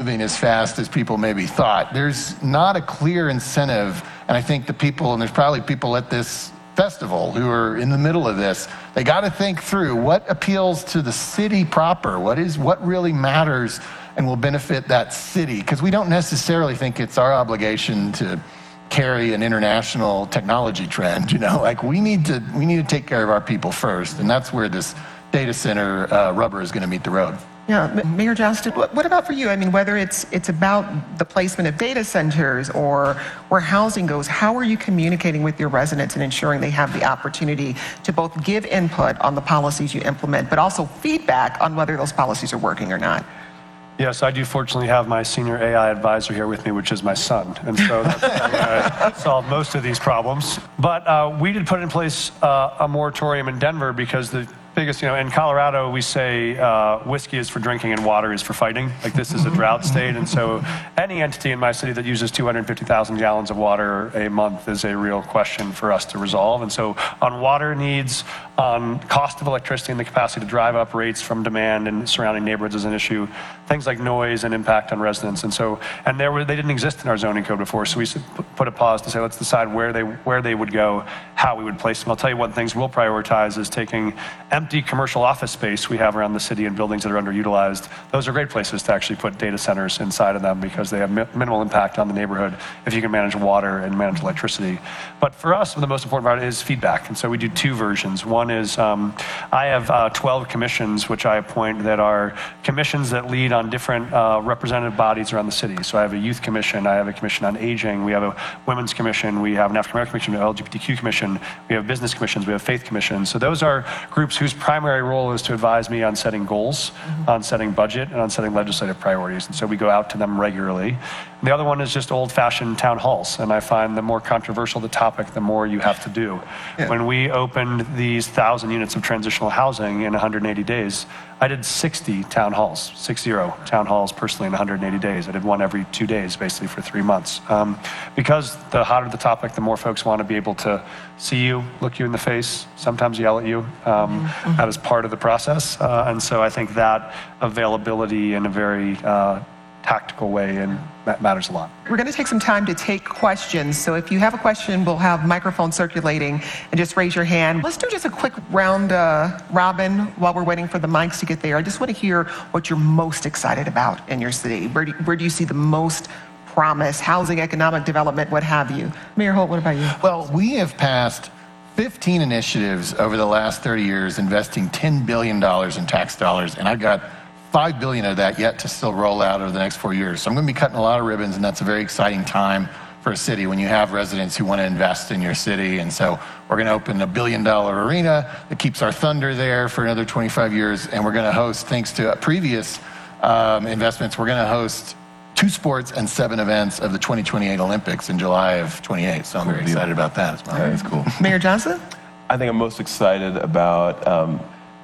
moving as fast as people maybe thought. There's not a clear incentive, and I think the people, and there's probably people at this festival who are in the middle of this, they got to think through what appeals to the city proper, what really matters and will benefit that city, because we don't necessarily think it's our obligation to carry an international technology trend. Like we need to take care of our people first, and that's where this data center rubber is going to meet the road. Yeah, Mayor Johnston, what about for you? I mean, whether it's about the placement of data centers or where housing goes, how are you communicating with your residents and ensuring they have the opportunity to both give input on the policies you implement, but also feedback on whether those policies are working or not? Yes, I do fortunately have my senior AI advisor here with me, which is my son. And so that's how I solve most of these problems. But we did put in place a moratorium in Denver because the biggest, in Colorado, we say whiskey is for drinking and water is for fighting. Like this is a drought state. And so any entity in my city that uses 250,000 gallons of water a month is a real question for us to resolve. And so on water needs, on cost of electricity and the capacity to drive up rates from demand in surrounding neighborhoods is an issue. Things like noise and impact on residents. And so, they didn't exist in our zoning code before. So we put a pause to say, let's decide where they would go, how we would place them. I'll tell you what things we'll prioritize is taking empty commercial office space we have around the city and buildings that are underutilized. Those are great places to actually put data centers inside of them because they have minimal impact on the neighborhood if you can manage water and manage electricity. But for us, the most important part is feedback. And so we do two versions. One is I have 12 commissions, which I appoint, that are commissions that lead on different representative bodies around the city. So I have a youth commission, I have a commission on aging, we have a women's commission, we have an African American commission, an LGBTQ commission, we have business commissions, we have faith commissions. So those are groups whose primary role is to advise me on setting goals, on setting budget, and on setting legislative priorities. And so we go out to them regularly. And the other one is just old-fashioned town halls. And I find the more controversial the topic, the more you have to do. Yeah. When we opened these 1,000 units of transitional housing in 180 days, I did 60 town halls, 60 town halls personally in 180 days. I did one every 2 days, basically for 3 months. Because the hotter the topic, the more folks want to be able to see you, look you in the face, sometimes yell at you. That is part of the process. And so I think that availability in a very tactical way, and that matters a lot. We're going to take some time to take questions. So if you have a question, we'll have microphones circulating, and just raise your hand. Let's do just a quick round robin while we're waiting for the mics to get there. I just want to hear what you're most excited about in your city. Where do you see the most promise, housing, economic development, what have you? Mayor Holt, what about you? Well, we have passed 15 initiatives over the last 30 years, investing $10 billion in tax dollars, and I've got $5 billion of that yet to still roll out over the next 4 years. So I'm going to be cutting a lot of ribbons, and that's a very exciting time for a city when you have residents who want to invest in your city. And so we're going to open a $1 billion arena that keeps our thunder there for another 25 years, and we're going to host, thanks to previous investments, we're going to host 2 sports and 7 events of the 2028 Olympics in July of 28. So I'm very excited about that as well. That's cool. Mayor Johnson? I think I'm most excited about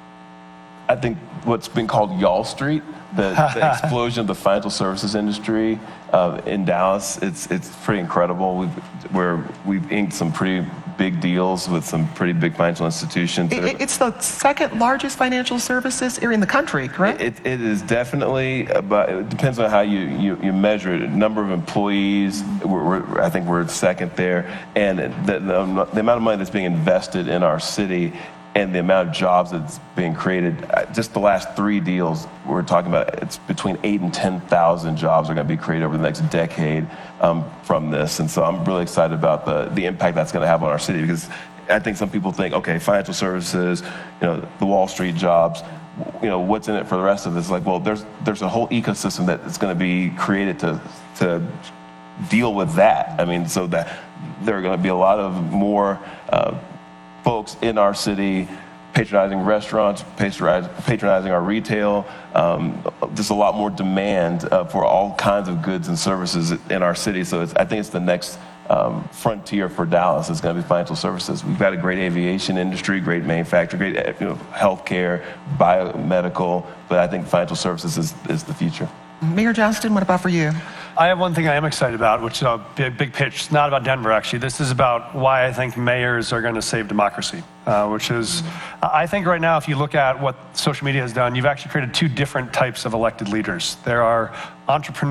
I think what's been called Y'all Street, the explosion of the financial services industry in Dallas. It's pretty incredible. We've inked some pretty big deals with some pretty big financial institutions. It's the second largest financial services area in the country, correct? It is definitely, but it depends on how you measure it. Number of employees, I think we're second there, and the amount of money that's being invested in our city and the amount of jobs that's being created. Just the last 3 deals we're talking about, it's between 8,000 and 10,000 jobs are going to be created over the next decade from this. And so I'm really excited about the impact that's going to have on our city, because I think some people think, okay, financial services, the Wall Street jobs, what's in it for the rest of this? Like, well, there's a whole ecosystem that is going to be created to deal with that. I mean, so that there are going to be a lot of more folks in our city patronizing restaurants, patronizing our retail. There's a lot more demand for all kinds of goods and services in our city. So I think it's the next frontier for Dallas. It's going to be financial services. We've got a great aviation industry, great manufacturing, great healthcare, biomedical, but I think financial services is the future. Mayor Johnston, what about for you? I have one thing I am excited about, which is a big pitch. It's not about Denver, actually. This is about why I think mayors are going to save democracy, which is, I think right now, if you look at what social media has done, you've actually created 2 different types of elected leaders. There are entrepreneurs